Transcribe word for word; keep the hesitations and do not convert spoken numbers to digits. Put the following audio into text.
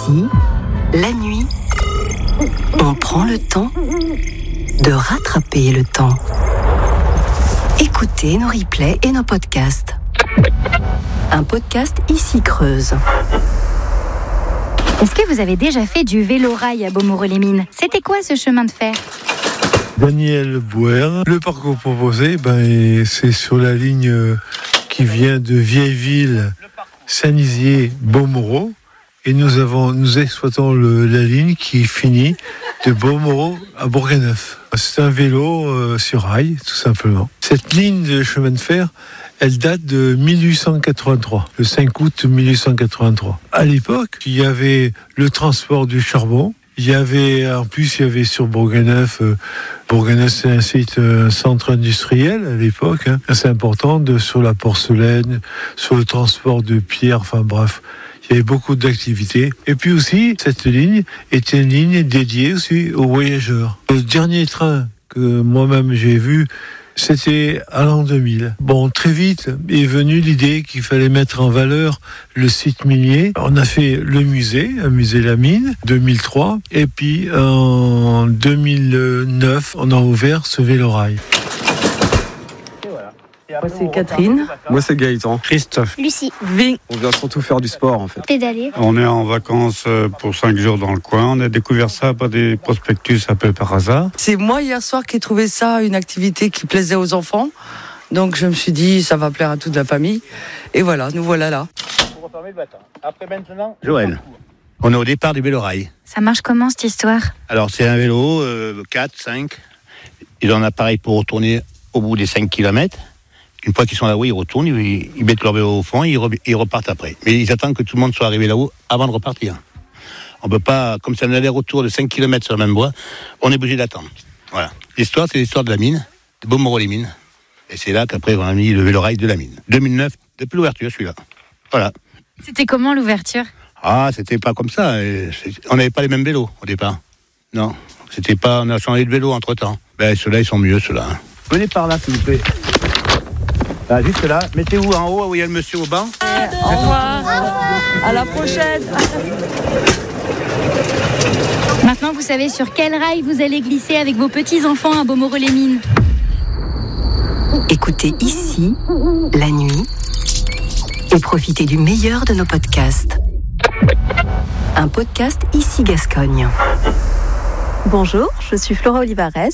Ici, la nuit, on prend le temps de rattraper le temps. Écoutez nos replays et nos podcasts. Un podcast Ici Creuse. Est-ce que vous avez déjà fait du vélo-rail à Beaumoreau-les-Mines ? C'était quoi ce chemin de fer ? Daniel Bouer. Le parcours proposé, ben, c'est sur la ligne qui vient de Vieilleville, Saint-Nizier, Beaumoreau. Et nous avons, nous exploitons le, la ligne qui finit de Beaumoreau à Bourganeuf. C'est un vélo euh, sur rail, tout simplement. Cette ligne de chemin de fer, elle date de mille huit cent quatre-vingt-trois, le cinq août mille huit cent quatre-vingt-trois. À l'époque, il y avait le transport du charbon. Il y avait, en plus, il y avait sur Bourganeuf, euh, Bourganeuf c'est un site, un centre industriel à l'époque, hein, assez important, de, sur la porcelaine, sur le transport de pierres, enfin bref. Il y avait beaucoup d'activités. Et puis aussi, cette ligne était une ligne dédiée aussi aux voyageurs. Le dernier train que moi-même j'ai vu, c'était à l'an deux mille. Bon, très vite est venue l'idée qu'il fallait mettre en valeur le site minier. On a fait le musée, un musée La Mine, deux mille trois. Et puis, en deux mille neuf, on a ouvert ce vélorail. Moi c'est Catherine. Moi c'est Gaëtan. Christophe. Lucie. Ving. On vient surtout faire du sport en fait. Pédaler. On est en vacances pour cinq jours dans le coin. On a découvert ça par des prospectus un peu par hasard. C'est moi hier soir qui ai trouvé ça une activité qui plaisait aux enfants. Donc je me suis dit ça va plaire à toute la famille. Et voilà, nous voilà là. Après maintenant, Joël. On est au départ du vélorail. Ça marche comment cette histoire ? Alors c'est un vélo, euh, quatre, cinq. Ils ont un appareil pour retourner au bout des cinq kilomètres. Une fois qu'ils sont là-haut, ils retournent, ils, ils mettent leur vélo au fond, ils, re, ils repartent après. Mais ils attendent que tout le monde soit arrivé là-haut avant de repartir. On peut pas, comme c'est un aller-retour de cinq kilomètres sur la même voie, on est obligé d'attendre. Voilà. L'histoire, c'est l'histoire de la mine, de Beaumoreau-les-Mines. Et c'est là qu'après, on a mis le vélorail de la mine. deux mille neuf, depuis l'ouverture, celui-là. Voilà. C'était comment l'ouverture ? Ah, c'était pas comme ça. On n'avait pas les mêmes vélos au départ. Non. C'était pas, on a changé de vélo entre-temps. Ben, ceux-là, ils sont mieux, ceux-là. Venez par là, s'il vous plaît. Là, juste là, mettez-vous en haut où il y a le monsieur au banc. Au revoir. À la prochaine. Maintenant, vous savez sur quel rail vous allez glisser avec vos petits-enfants à Beaumoreau-les-Mines. Écoutez Ici, la nuit, et profitez du meilleur de nos podcasts. Un podcast Ici Gascogne. Bonjour, je suis Flora Olivares,